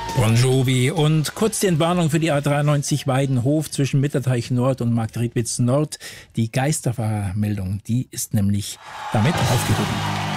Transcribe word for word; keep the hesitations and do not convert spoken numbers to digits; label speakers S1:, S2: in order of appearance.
S1: Bon Jovi und kurz die Entwarnung für die A dreiundneunzig Weidenhof zwischen Mitterteich Nord und Marktredwitz Nord. Die Geisterfahrermeldung, die ist nämlich damit aufgehoben.